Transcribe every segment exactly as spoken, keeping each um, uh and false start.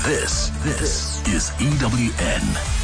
This, this is E W N.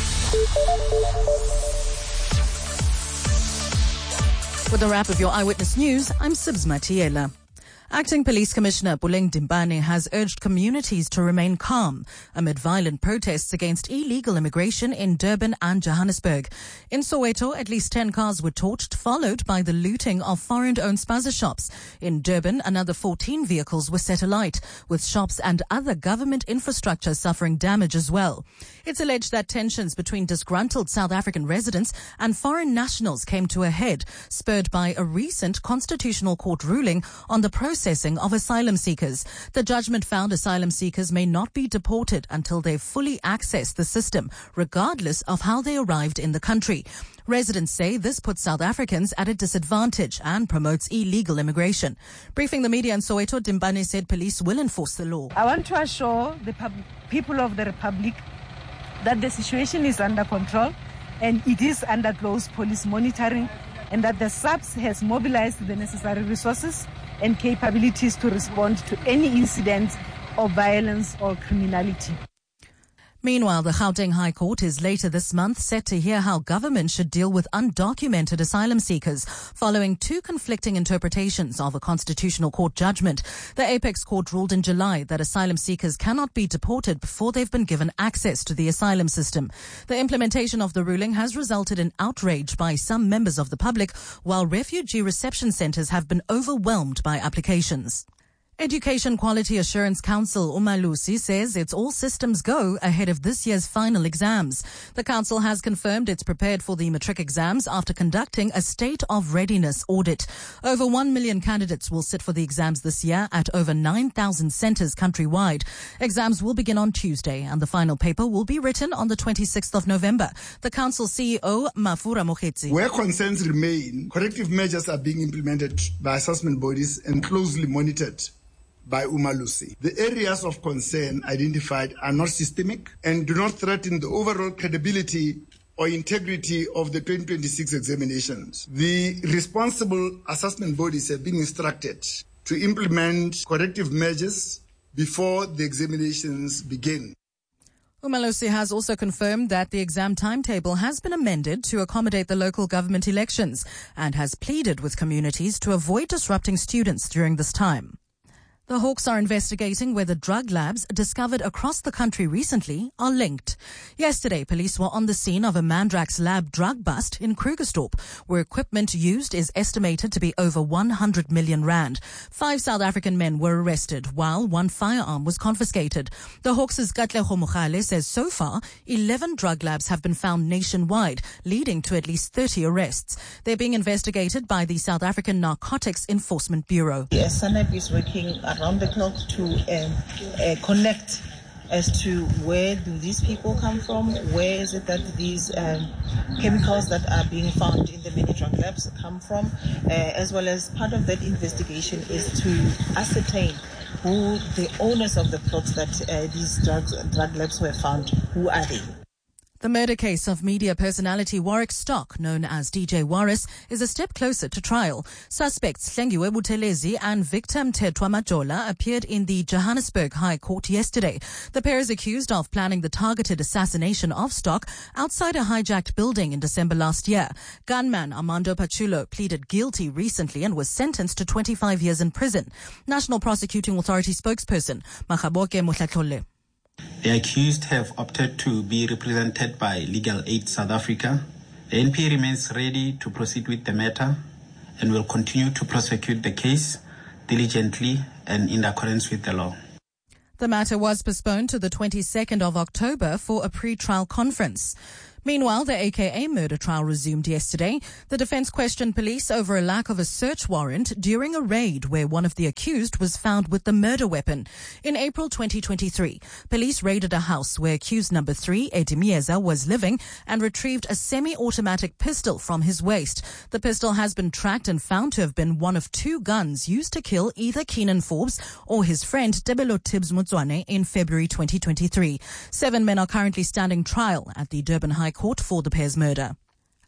With a wrap of your Eyewitness News, I'm Sibs Matiela. Acting Police Commissioner Puleng Dimbane has urged communities to remain calm amid violent protests against illegal immigration in Durban and Johannesburg. In Soweto, at least ten cars were torched, followed by the looting of foreign-owned spaza shops. In Durban, another fourteen vehicles were set alight, with shops and other government infrastructure suffering damage as well. It's alleged that tensions between disgruntled South African residents and foreign nationals came to a head, spurred by a recent Constitutional Court ruling on the process Processing of asylum seekers. The judgment found asylum seekers may not be deported until they've fully accessed the system, regardless of how they arrived in the country. Residents say this puts South Africans at a disadvantage and promotes illegal immigration. Briefing the media in Soweto, Dimbane said police will enforce the law. I want to assure the pub- people of the Republic that the situation is under control and it is under close police monitoring, and that the S A P S has mobilized the necessary resources and capabilities to respond to any incident of violence or criminality. Meanwhile, the Gauteng High Court is later this month set to hear how government should deal with undocumented asylum seekers following two conflicting interpretations of a Constitutional Court judgment. The Apex Court ruled in July that asylum seekers cannot be deported before they've been given access to the asylum system. The implementation of the ruling has resulted in outrage by some members of the public, while refugee reception centres have been overwhelmed by applications. Education Quality Assurance Council, Umalusi, says it's all systems go ahead of this year's final exams. The council has confirmed it's prepared for the matric exams after conducting a state of readiness audit. Over one million candidates will sit for the exams this year at over nine thousand centres countrywide. Exams will begin on Tuesday and the final paper will be written on the twenty-sixth of November. The council C E O, Mafura Mokhetsi. Where concerns remain, corrective measures are being implemented by assessment bodies and closely monitored by Umalusi. The areas of concern identified are not systemic and do not threaten the overall credibility or integrity of the twenty twenty-six examinations. The responsible assessment bodies have been instructed to implement corrective measures before the examinations begin. Umalusi has also confirmed that the exam timetable has been amended to accommodate the local government elections and has pleaded with communities to avoid disrupting students during this time. The Hawks are investigating whether drug labs discovered across the country recently are linked. Yesterday, police were on the scene of a Mandrax lab drug bust in Krugersdorp, where equipment used is estimated to be over one hundred million rand. Five South African men were arrested, while one firearm was confiscated. The Hawks' Katlego Mogale says so far, eleven drug labs have been found nationwide, leading to at least thirty arrests. They're being investigated by the South African Narcotics Enforcement Bureau. The S N P is working around the clock to um, uh, connect as to where do these people come from, where is it that these um, chemicals that are being found in the many drug labs come from, uh, as well as part of that investigation is to ascertain who the owners of the plots that uh, these drugs, drug labs were found, who are they? The murder case of media personality Warwick Stock, known as D J Warris, is a step closer to trial. Suspects Hlengiwe Buthelezi and Victor Mthethwa Majola appeared in the Johannesburg High Court yesterday. The pair is accused of planning the targeted assassination of Stock outside a hijacked building in December last year. Gunman Armando Pachulo pleaded guilty recently and was sentenced to twenty-five years in prison. National Prosecuting Authority spokesperson Makgaboke Motlatlole. The accused have opted to be represented by Legal Aid South Africa. The N P A remains ready to proceed with the matter and will continue to prosecute the case diligently and in accordance with the law. The matter was postponed to the twenty-second of October for a pre-trial conference. Meanwhile, the A K A murder trial resumed yesterday. The defense questioned police over a lack of a search warrant during a raid where one of the accused was found with the murder weapon. In April twenty twenty-three, police raided a house where accused number three, Eddie Mieza, was living and retrieved a semi-automatic pistol from his waist. The pistol has been tracked and found to have been one of two guns used to kill either Keenan Forbes or his friend Tebelo Tibbs Mutswane in February twenty twenty-three. Seven men are currently standing trial at the Durban High Court for the pair's murder.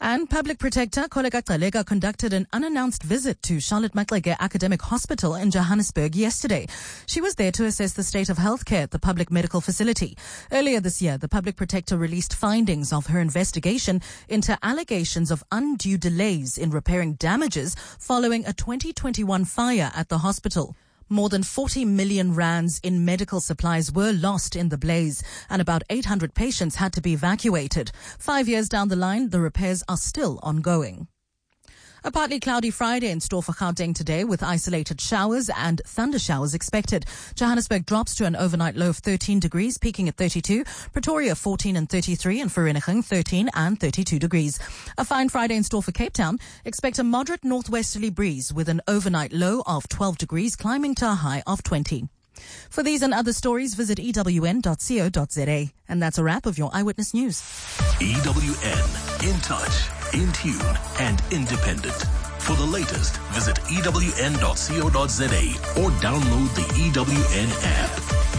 And Public Protector Kholeka Gcaleka conducted an unannounced visit to Charlotte Maxeke Academic Hospital in Johannesburg yesterday. She was there to assess the state of healthcare at the public medical facility. Earlier this year, the Public Protector released findings of her investigation into allegations of undue delays in repairing damages following a twenty twenty-one fire at the hospital. More than forty million rands in medical supplies were lost in the blaze, and about eight hundred patients had to be evacuated. Five years down the line, the repairs are still ongoing. A partly cloudy Friday in store for Gauteng today, with isolated showers and thunder showers expected. Johannesburg drops to an overnight low of thirteen degrees, peaking at thirty-two. Pretoria fourteen and thirty-three, and Vereeniging thirteen and thirty-two degrees. A fine Friday in store for Cape Town. Expect a moderate northwesterly breeze with an overnight low of twelve degrees, climbing to a high of twenty. For these and other stories, visit E W N dot co dot za. And that's a wrap of your Eyewitness News. E W N, in touch, in tune, and independent. For the latest, visit E W N dot co dot za or download the E W N app.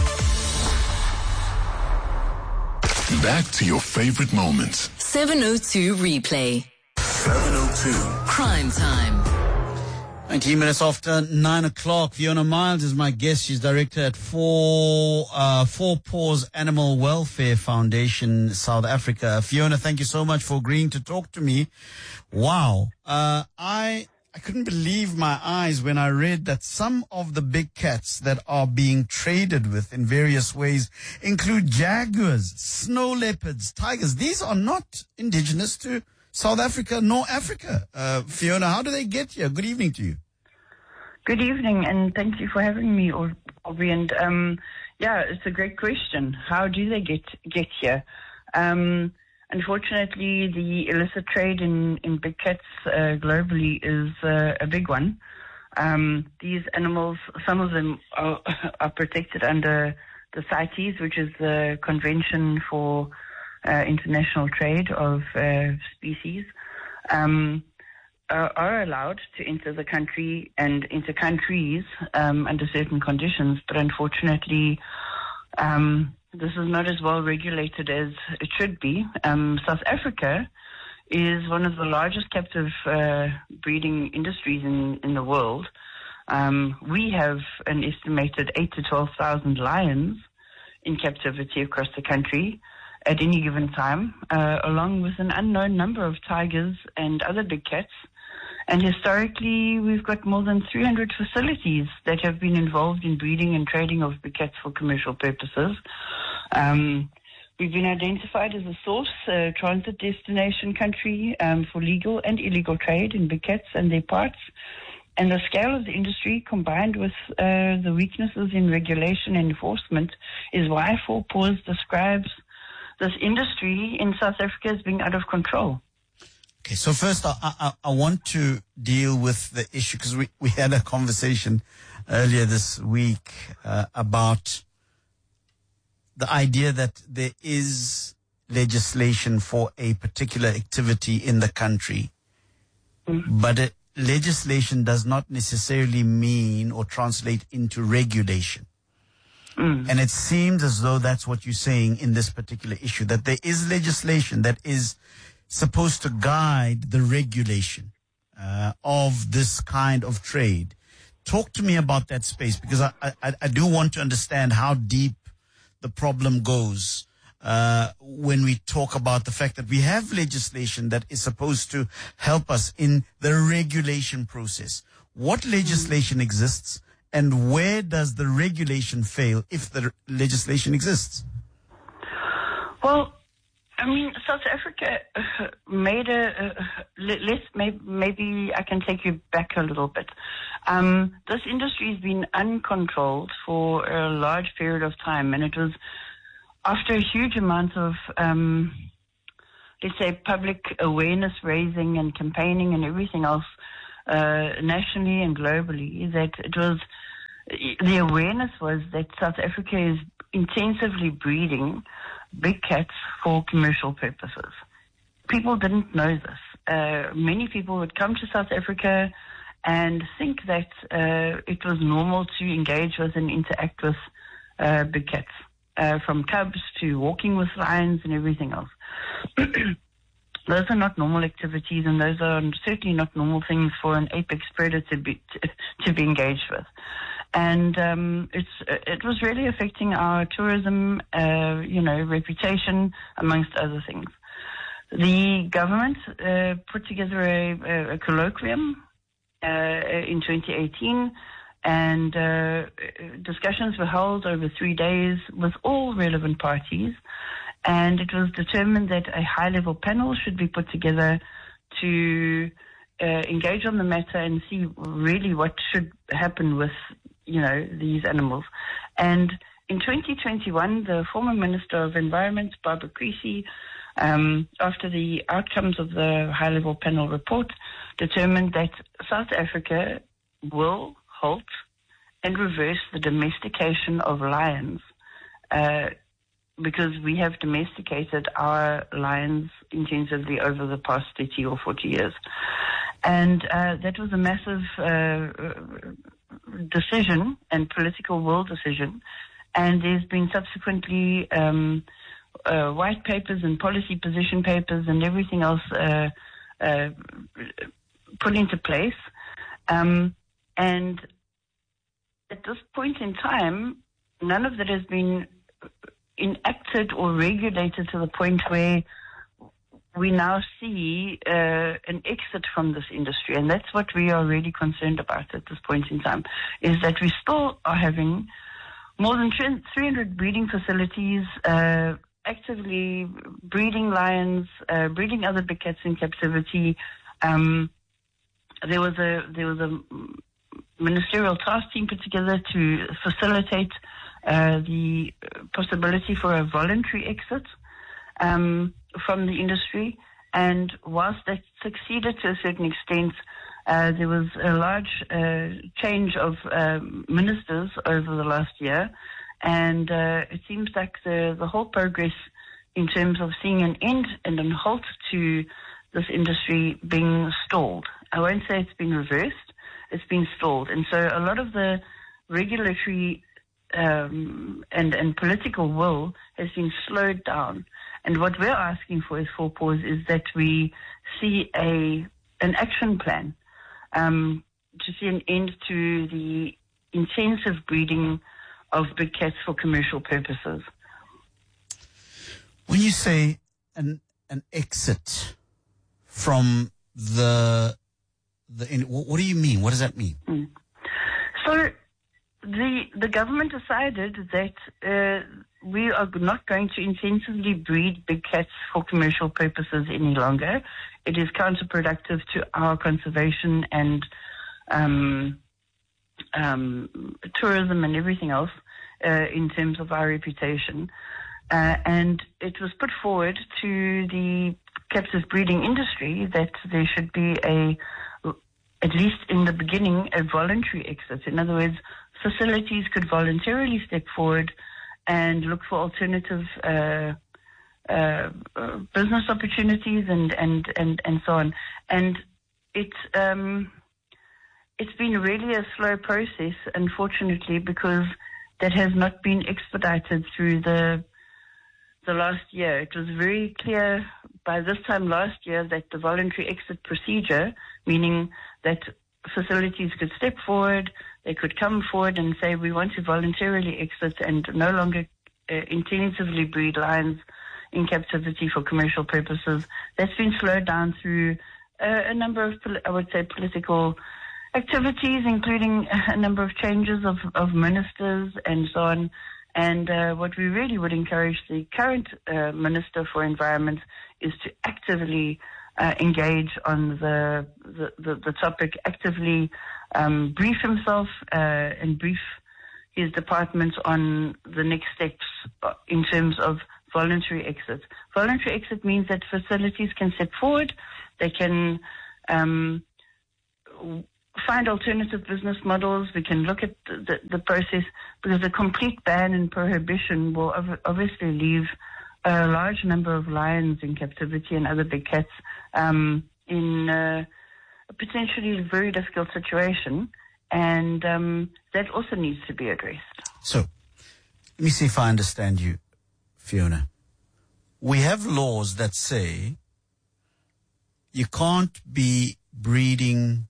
Back to your favorite moments. seven oh two replay. seven oh two. Crime time. nineteen minutes after nine o'clock. Fiona Miles is my guest. She's director at Four, uh, Four Paws Animal Welfare Foundation, South Africa. Fiona, thank you so much for agreeing to talk to me. Wow. Uh, I, I couldn't believe my eyes when I read that some of the big cats that are being traded with in various ways include jaguars, snow leopards, tigers. These are not indigenous to South Africa nor Africa. Uh, Fiona, how do they get here? Good evening to you. Good evening, and thank you for having me, Aubrey. And um, yeah, it's a great question. How do they get get here? Um, unfortunately, the illicit trade in, in big cats uh, globally is uh, a big one. Um, these animals, some of them are, are protected under the CITES, which is the Convention for uh, International Trade of uh, Species. Um, Uh, are allowed to enter the country and into countries um, under certain conditions, but unfortunately, um, this is not as well regulated as it should be. Um, South Africa is one of the largest captive uh, breeding industries in, in the world. Um, we have an estimated eight to twelve thousand lions in captivity across the country at any given time, uh, along with an unknown number of tigers and other big cats. And historically, we've got more than three hundred facilities that have been involved in breeding and trading of big cats for commercial purposes. Um, we've been identified as a source, uh, transit destination country um, for legal and illegal trade in big cats and their parts. And the scale of the industry, combined with uh, the weaknesses in regulation and enforcement, is why Four Paws describes this industry in South Africa as being out of control. Okay, so first I, I, I want to deal with the issue, because we, we had a conversation earlier this week uh, about the idea that there is legislation for a particular activity in the country, mm-hmm. but it, legislation does not necessarily mean or translate into regulation. Mm. And it seems as though that's what you're saying in this particular issue, that there is legislation that is supposed to guide the regulation uh, of this kind of trade. Talk to me about that space, because I, I, I do want to understand how deep the problem goes uh, when we talk about the fact that we have legislation that is supposed to help us in the regulation process. What legislation exists, and where does the regulation fail if the legislation exists? Well, I mean, South Africa made a, uh, let's, maybe, maybe I can take you back a little bit. Um, this industry has been uncontrolled for a large period of time, and it was after a huge amount of, um, let's say, public awareness raising and campaigning and everything else, uh, nationally and globally, that it was, the awareness was that South Africa is intensively breeding big cats for commercial purposes. People didn't know this. Uh, many people would come to South Africa and think that uh, it was normal to engage with and interact with uh, big cats, uh, from cubs to walking with lions and everything else. those are not normal activities, and those are certainly not normal things for an apex predator to be to, to be engaged with. And um, it's it was really affecting our tourism, uh, you know, reputation, amongst other things. The government uh, put together a, a colloquium uh, in twenty eighteen, and uh, discussions were held over three days with all relevant parties, and it was determined that a high-level panel should be put together to uh, engage on the matter and see really what should happen with, you know, these animals. And in twenty twenty-one, the former Minister of Environment, Barbara Creecy, um, after the outcomes of the high-level panel report, determined that South Africa will halt and reverse the domestication of lions, uh, because we have domesticated our lions intensively over the past thirty or forty years. And uh, that was a massive uh, decision and political will decision. And there's been subsequently um, uh, white papers and policy position papers and everything else uh, uh, put into place. Um, and at this point in time, none of that has been enacted or regulated to the point where we now see uh, an exit from this industry. And that's what we are really concerned about at this point in time, is that we still are having more than three hundred breeding facilities uh, actively breeding lions, uh, breeding other big cats in captivity. Um, there was a there was a ministerial task team put together to facilitate uh, the possibility for a voluntary exit um, from the industry. And whilst that succeeded to a certain extent, uh, there was a large uh, change of uh, ministers over the last year. And uh, it seems like the, the whole progress in terms of seeing an end and a halt to this industry being stalled. I won't say it's been reversed, it's been stalled. And so a lot of the regulatory um, and, and political will has been slowed down. And what we're asking for as Four Paws is that we see a an action plan um, to see an end to the intensive breeding of big cats for commercial purposes. When you say an an exit from the the, what do you mean? What does that mean? Mm. So the the government decided that uh, we are not going to intensively breed big cats for commercial purposes any longer. It is counterproductive to our conservation and um, um, tourism and everything else uh, in terms of our reputation. Uh, and it was put forward to the captive breeding industry that there should be a, at least in the beginning, a voluntary exit. In other words, facilities could voluntarily step forward and look for alternative uh, uh, uh, business opportunities and, and, and, and so on. And it's um, it's been really a slow process, unfortunately, because that has not been expedited through the the last year. It was very clear by this time last year that the voluntary exit procedure, meaning that facilities could step forward, they could come forward and say, we want to voluntarily exit and no longer uh, intensively breed lions in captivity for commercial purposes. That's been slowed down through uh, a number of, I would say, political activities, including a number of changes of, of ministers and so on. And uh, what we really would encourage the current uh, Minister for Environment is to actively uh, engage on the, the, the, the topic, actively um, brief himself uh, and brief his department on the next steps in terms of voluntary exit. Voluntary exit means that facilities can step forward, they can um, find alternative business models. We can look at the, the, the process, because a complete ban and prohibition will ov- obviously leave a large number of lions in captivity and other big cats um, in uh, a potentially very difficult situation, and um, that also needs to be addressed. So, let me see if I understand you, Fiona. We have laws that say you can't be breeding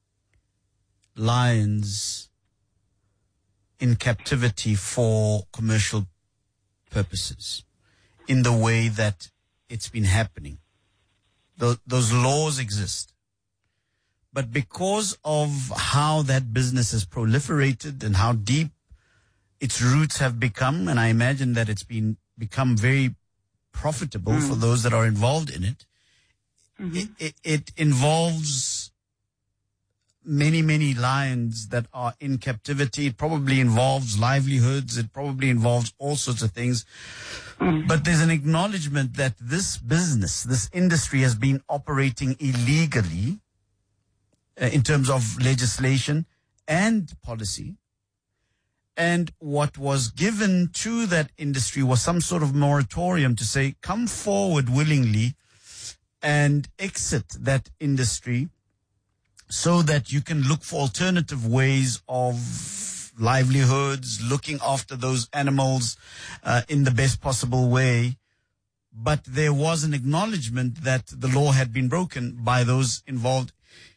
lions in captivity for commercial purposes in the way that it's been happening. Those, those laws exist. But because of how that business has proliferated and how deep its roots have become, and I imagine that it's been become very profitable mm. for those that are involved in it, mm-hmm. it, it, it involves many, many lions that are in captivity. It probably involves livelihoods. It probably involves all sorts of things. Mm. But there's an acknowledgement that this business, this industry has been operating illegally uh, in terms of legislation and policy. And what was given to that industry was some sort of moratorium to say, come forward willingly and exit that industry so that you can look for alternative ways of livelihoods, looking after those animals uh, in the best possible way. But there was an acknowledgement that the law had been broken by those involved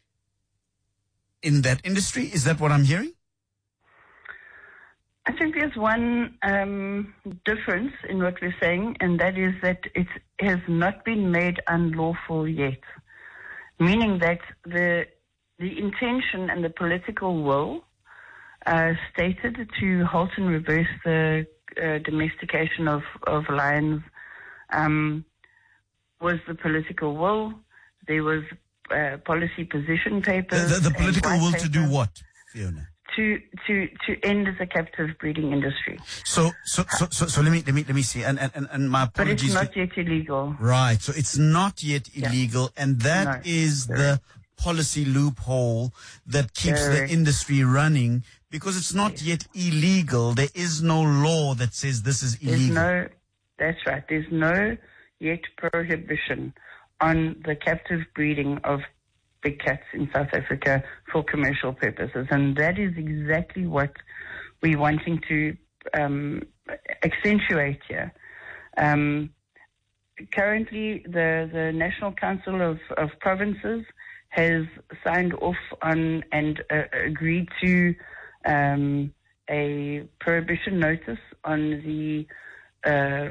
in that industry. Is that what I'm hearing? I think there's one um, difference in what we're saying, and that is that it has not been made unlawful yet, meaning that the the intention and the political will uh, stated to halt and reverse the uh, domestication of, of lions um, was the political will. There was uh, policy position papers. The, the, the political will papers. To do what, Fiona? To, to to end the captive breeding industry. So so so so, so let me let me let me see. And and and my apologies. But it's not yet illegal. Right. So it's not yet illegal, yeah. and that no, is very. the policy loophole that keeps very. the industry running, because it's not yet illegal. There is no law that says this is illegal. There's no. That's right. There's no yet prohibition on the captive breeding of big cats in South Africa for commercial purposes, and that is exactly what we're wanting to um, accentuate here. Um, currently, the, the National Council of, of Provinces has signed off on and uh, agreed to um, a prohibition notice on the Uh,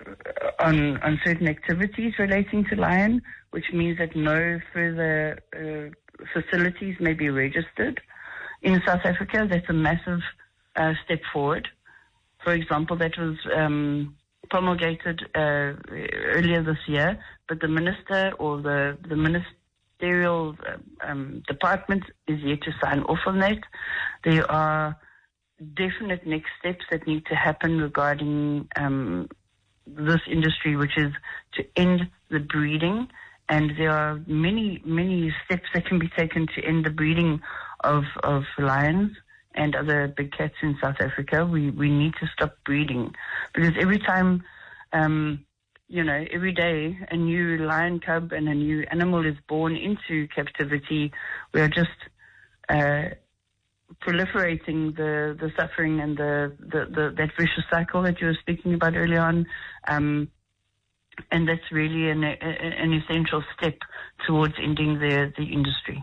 on on certain activities relating to lion, which means that no further uh, facilities may be registered in South Africa. That's a massive uh, step forward. For example, that was um, promulgated uh, earlier this year, but the minister or the, the ministerial um, department is yet to sign off on that. There are definite next steps that need to happen regarding um, this industry, which is to end the breeding. And there are many, many steps that can be taken to end the breeding of, of lions and other big cats in South Africa. We, we need to stop breeding, because every time, um, you know, every day a new lion cub and a new animal is born into captivity, we are just uh, proliferating the, the suffering and the, the, the that vicious cycle that you were speaking about earlier on. Um, and that's really an, a, an essential step towards ending the, the industry.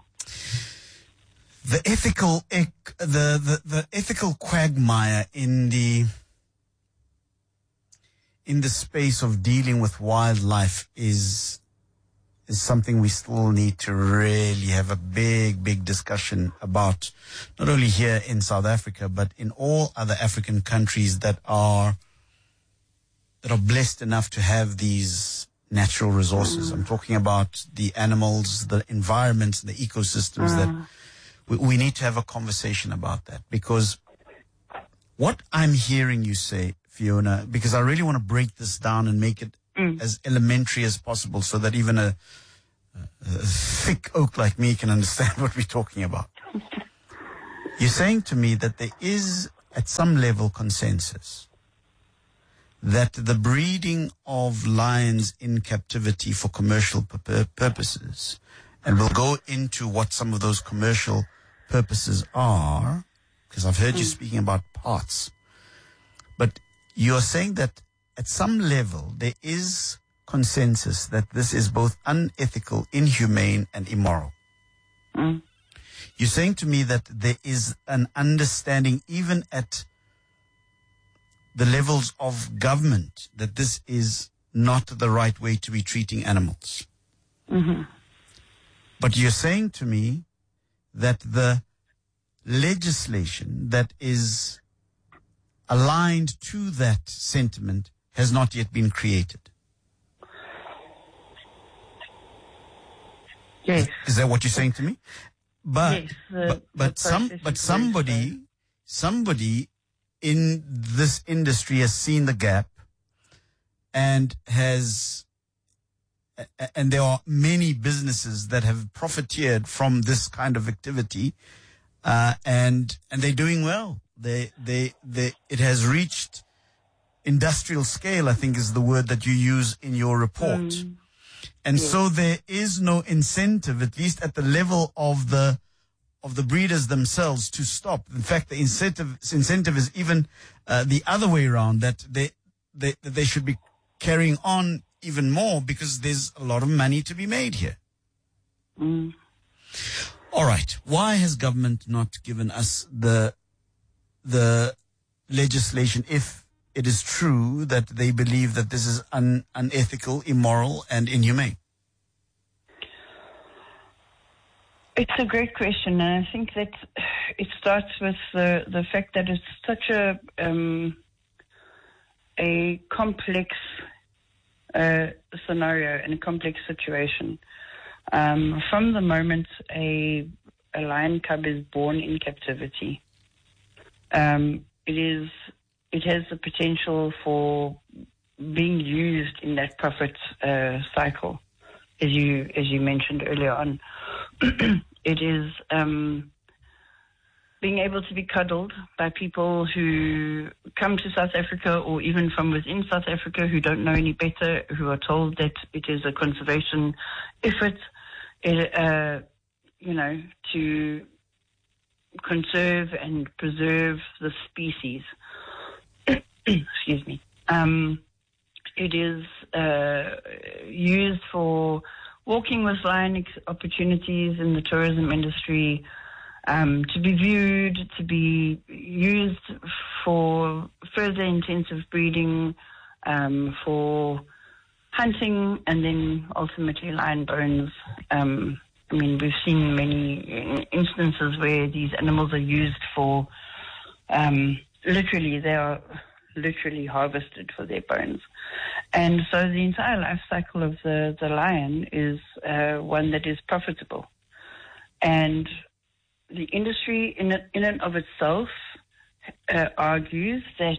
The ethical, the, the, the ethical quagmire in the, in the space of dealing with wildlife is, is something we still need to really have a big, big discussion about, not only here in South Africa, but in all other African countries that are, that are blessed enough to have these natural resources. I'm talking about the animals, the environments, the ecosystems mm. that we, we need to have a conversation about that. Because what I'm hearing you say, Fiona, because I really want to break this down and make it Mm. as elementary as possible so that even a, a thick oak like me can understand what we're talking about. You're saying to me that there is, at some level, consensus that the breeding of lions in captivity for commercial pur- purposes, and we'll go into what some of those commercial purposes are, because I've heard mm. you speaking about parts, but you're saying that at some level, there is consensus that this is both unethical, inhumane, and immoral. Mm. You're saying to me that there is an understanding, even at the levels of government, that this is not the right way to be treating animals. Mm-hmm. But you're saying to me that the legislation that is aligned to that sentiment has not yet been created. Yes. Is that what you're saying to me? But yes, the, but, but the some process but is somebody very somebody in this industry has seen the gap and has and there are many businesses that have profiteered from this kind of activity, uh, and and they're doing well. They they they it has reached industrial scale, I think is the word that you use in your report. Mm. And Yes. so there is no incentive, at least at the level of the of the breeders themselves, to stop. In fact, the incentive incentive is even uh, the other way around, that they, they that they should be carrying on even more because there's a lot of money to be made here. Mm. All right. Why has government not given us the the legislation if it is true that they believe that this is un, unethical, immoral, and inhumane? It's a great question, and I think that it starts with the, the fact that it's such a um, a complex uh, scenario and a complex situation. Um, from the moment a, a lion cub is born in captivity, um, it is it has the potential for being used in that profit uh, cycle, as you as you mentioned earlier on. It is um, being able to be cuddled by people who come to South Africa or even from within South Africa who don't know any better, who are told that it is a conservation effort, it, uh, you know, to conserve and preserve the species. Excuse me. Um, it is uh, used for walking with lion ex- opportunities in the tourism industry, um, to be viewed, to be used for further intensive breeding, um, for hunting, and then ultimately lion bones. Um, I mean, we've seen many instances where these animals are used for, um, literally, they are literally harvested for their bones. And so the entire life cycle of the, the lion is uh, one that is profitable. And the industry in, it, in and of itself uh, argues that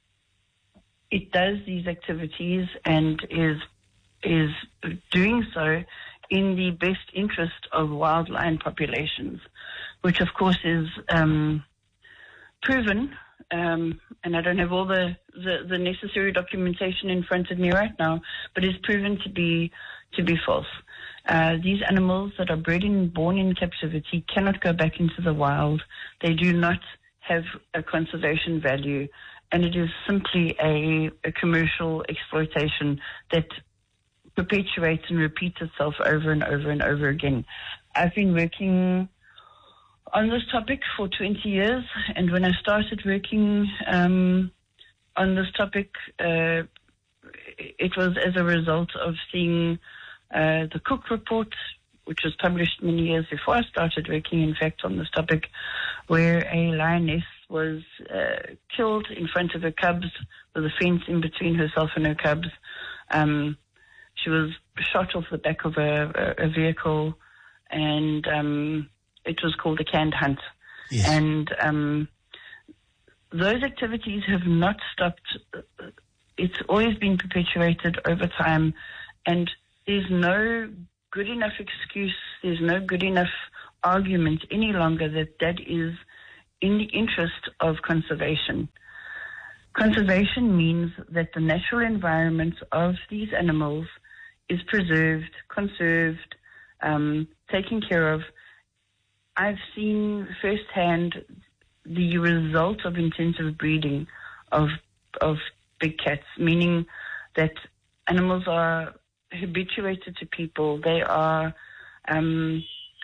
it does these activities and is is doing so in the best interest of wild lion populations, which of course is um, proven. Um, and I don't have all the, the, the necessary documentation in front of me right now, but it's proven to be to be false. Uh, these animals that are bred and born in captivity cannot go back into the wild. They do not have a conservation value, and it is simply a, a commercial exploitation that perpetuates and repeats itself over and over and over again. I've been working on this topic for twenty years, and when I started working um, on this topic, uh, it was as a result of seeing uh, the Cook Report, which was published many years before I started working, in fact, on this topic, where a lioness was uh, killed in front of her cubs with a fence in between herself and her cubs. Um, she was shot off the back of a, a vehicle, and um, it was called a canned hunt. Yes. And um, those activities have not stopped. It's always been perpetuated over time, and there's no good enough excuse, there's no good enough argument any longer that that is in the interest of conservation. Conservation means that the natural environment of these animals is preserved, conserved, um, taken care of. I've seen firsthand the result of intensive breeding of of big cats, meaning that animals are habituated to people. They are um,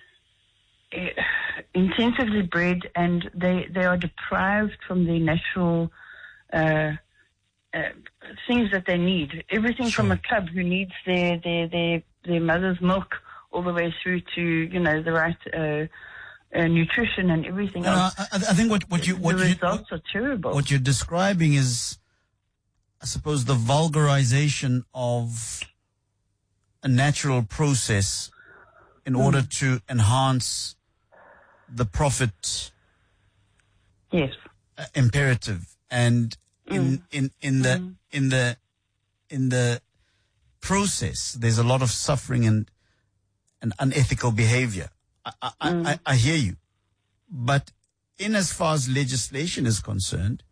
intensively bred, and they, they are deprived from the natural uh, uh, things that they need. Everything sure. from a cub who needs their, their, their, their mother's milk all the way through to, you know, the right uh, uh, nutrition and everything uh, else. I, I think what, what you... What the you, results what, are terrible. What you're describing is, I suppose, the vulgarization of a natural process in mm. order to enhance the profit yes. uh, imperative. And in, mm. in, in the, mm. in the, in the process, there's a lot of suffering and, and unethical behavior. I, I, mm. I, I hear you. But in as far as legislation is concerned,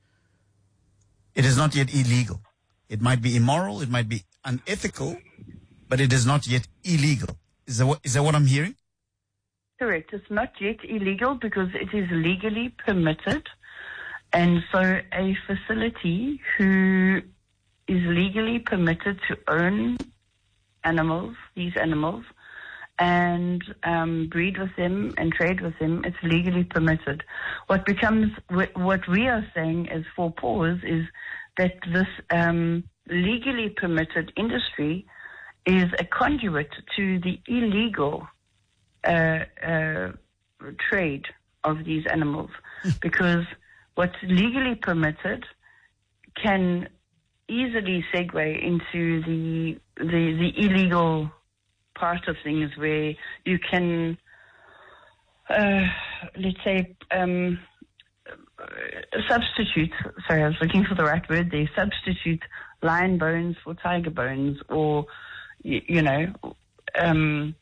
it is not yet illegal. It might be immoral, it might be unethical, but it is not yet illegal. Is that what, is that what I'm hearing? Correct. It's not yet illegal because it is legally permitted. And so a facility who is legally permitted to own animals, these animals, and um, breed with them and trade with them, it's legally permitted. What becomes, what we are saying as Four Paws is that this um, legally permitted industry is a conduit to the illegal uh, uh, trade of these animals, because what's legally permitted can easily segue into the the, the illegal part of things, where you can, uh, let's say, um, substitute, sorry, I was looking for the right word there, substitute lion bones for tiger bones, or, you, you know, um,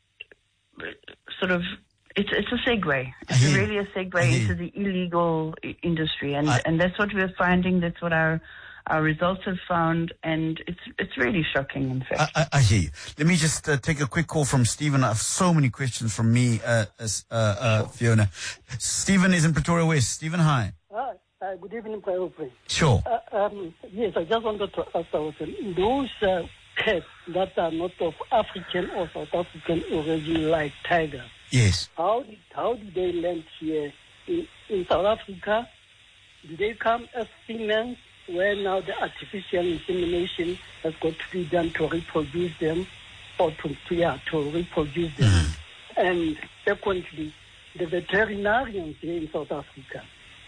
sort of, it's it's a segue. It's really a segue into the illegal I- industry, and, I, and that's what we're finding, that's what our our results have found, and it's it's really shocking, in fact. I, I, I hear you. Let me just uh, take a quick call from Stephen. I have so many questions from me, uh, as, uh, uh, Fiona. Stephen is in Pretoria West. Stephen, hi. Hi. Uh, good evening, Private Friend. Sure. Uh, um, yes, I just wanted to ask ourselves, those uh, cats that are not of African or South African origin, like tigers, yes. How did, how did they land here in, in South Africa? Did they come as females, where now the artificial insemination has got to be done to reproduce them, or to, to yeah, to reproduce them? Mm. And secondly, the veterinarians here in South Africa,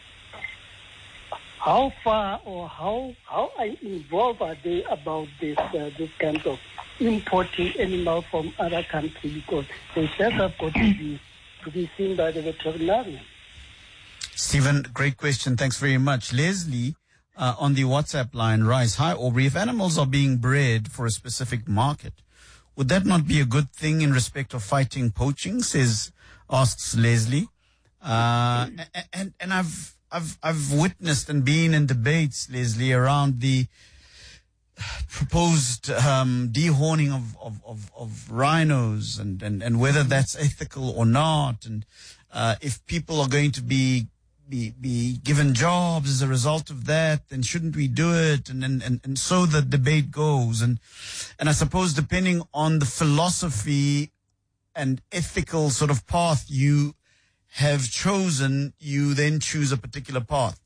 how far or how how involved are they about this uh, this kind of importing animals from other countries? Because they just have got to be to be seen by the veterinarian. Stephen, great question. Thanks very much. Leslie, uh, on the WhatsApp line, Rise. Hi, Aubrey. If animals are being bred for a specific market, would that not be a good thing in respect of fighting poaching? Says, asks Leslie. Uh, and, and I've, I've, I've witnessed and been in debates, Leslie, around the proposed, um, dehorning of, of, of, of rhinos and, and, and whether that's ethical or not. And, uh, if people are going to be, be, be given jobs as a result of that, then shouldn't we do it? And, and, and, and so the debate goes. And, and I suppose depending on the philosophy and ethical sort of path you have chosen, you then choose a particular path.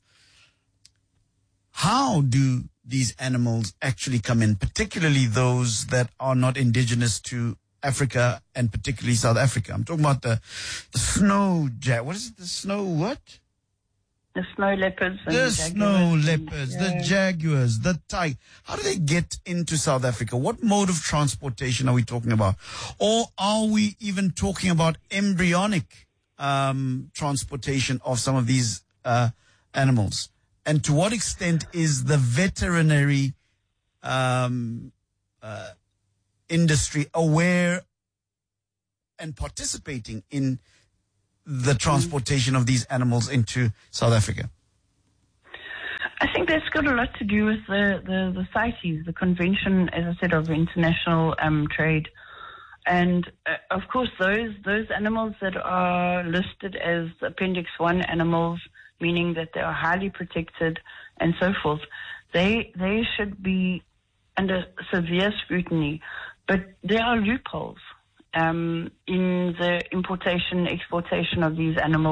How do these animals actually come in, particularly those that are not indigenous to Africa and particularly South Africa? I'm talking about the, the snow jack. What is it? The snow what? The snow leopards. And the, the snow leopards, yeah. the jaguars, the tiger. How do they get into South Africa? What mode of transportation are we talking about? Or are we even talking about embryonic um, transportation of some of these uh, animals? And to what extent is the veterinary um, uh, industry aware and participating in the transportation of these animals into South Africa? I think that's got a lot to do with the, the, the CITES, the Convention, as I said, of International um, Trade. And, uh, of course, those those animals that are listed as Appendix one animals, meaning that they are highly protected and so forth, they they should be under severe scrutiny. But there are loopholes um, in the importation, exportation of these animals.